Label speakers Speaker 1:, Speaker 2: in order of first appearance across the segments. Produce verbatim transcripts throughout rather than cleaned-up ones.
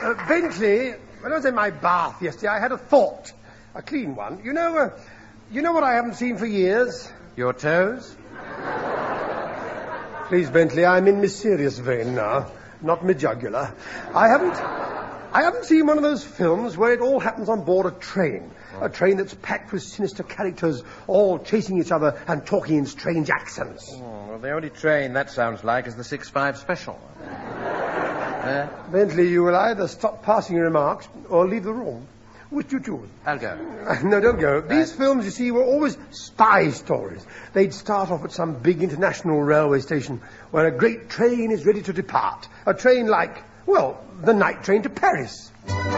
Speaker 1: Uh, Bentley, when I was in my bath yesterday, I had a thought. A clean one. You know, uh, you know what I haven't seen for years?
Speaker 2: Your toes?
Speaker 1: Please, Bentley, I'm in my serious vein now, not my jugular. I haven't... I haven't seen one of those films where it all happens on board a train. A train that's packed with sinister characters, all chasing each other and talking in strange accents.
Speaker 2: Oh, well, the only train that sounds like is the six five Special. uh,
Speaker 1: Bentley, you will either stop passing your remarks or leave the room. Which do you choose?
Speaker 2: I'll go.
Speaker 1: No, don't go.
Speaker 2: Right.
Speaker 1: These films, you see, were always spy stories. They'd start off at some big international railway station where a great train is ready to depart. A train like, well, the night train to Paris.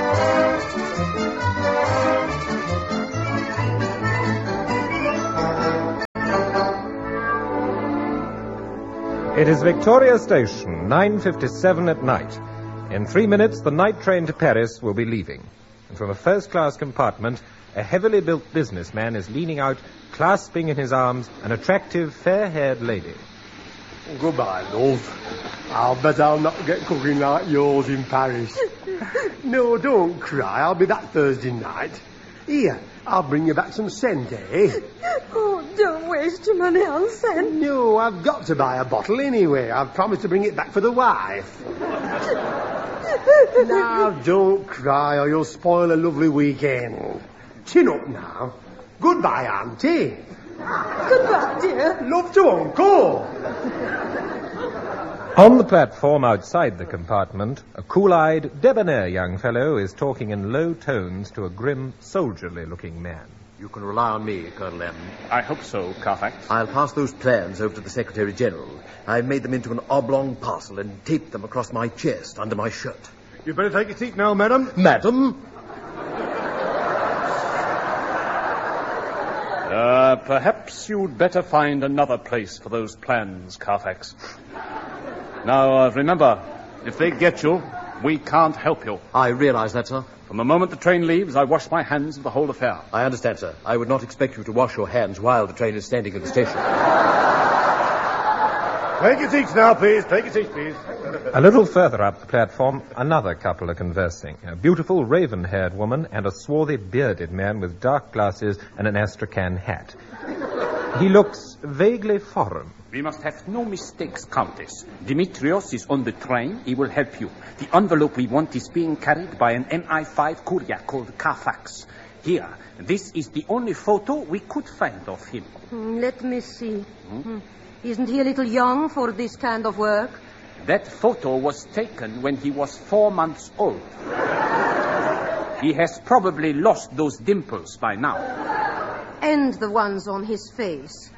Speaker 3: It is Victoria Station, nine fifty-seven at night. In three minutes, the night train to Paris will be leaving. And from a first-class compartment, a heavily built businessman is leaning out, clasping in his arms an attractive, fair-haired lady.
Speaker 1: Goodbye, love. I'll bet I'll not get cooking like yours in Paris. No, don't cry. I'll be back Thursday night. Here, I'll bring you back some scent, eh?
Speaker 4: Oh, don't waste your money on scent.
Speaker 1: No, I've got to buy a bottle anyway. I've promised to bring it back for the wife. Now, don't cry or you'll spoil a lovely weekend. Chin up now. Goodbye, Auntie.
Speaker 4: Goodbye, dear.
Speaker 1: Love to Uncle.
Speaker 3: On the platform outside the compartment, a cool-eyed, debonair young fellow is talking in low tones to a grim, soldierly-looking man.
Speaker 2: You can rely on me, Colonel M.
Speaker 5: I hope so, Carfax.
Speaker 2: I'll pass those plans over to the Secretary-General. I've made them into an oblong parcel and taped them across my chest under my shirt.
Speaker 1: You better take your seat now, madam.
Speaker 2: Madam?
Speaker 5: Uh, perhaps you'd better find another place for those plans, Carfax. Now, uh, remember, if they get you, we can't help you.
Speaker 2: I realize that, sir.
Speaker 5: From the moment the train leaves, I wash my hands of the whole affair.
Speaker 2: I understand, sir. I would not expect you to wash your hands while the train is standing at the station.
Speaker 1: Take your seats now, please. Take your seats, please.
Speaker 3: A little further up the platform, another couple are conversing. A beautiful raven-haired woman and a swarthy, bearded man with dark glasses and an Astrakhan hat. He looks vaguely foreign.
Speaker 6: We must have no mistakes, Countess. Dimitrios is on the train. He will help you. The envelope we want is being carried by an M I five courier called Carfax. Here, this is the only photo we could find of him.
Speaker 4: Mm, let me see. Hmm? Isn't he a little young for this kind of work?
Speaker 6: That photo was taken when he was four months old. He has probably lost those dimples by now.
Speaker 4: And the ones on his face.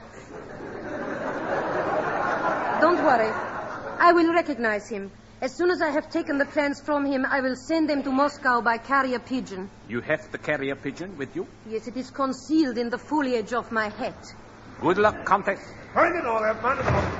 Speaker 4: Don't worry. I will recognize him. As soon as I have taken the plans from him, I will send them to Moscow by carrier pigeon.
Speaker 6: You have the carrier pigeon with you?
Speaker 4: Yes, it is concealed in the foliage of my hat.
Speaker 6: Good luck, Countess.
Speaker 1: Find it all, man.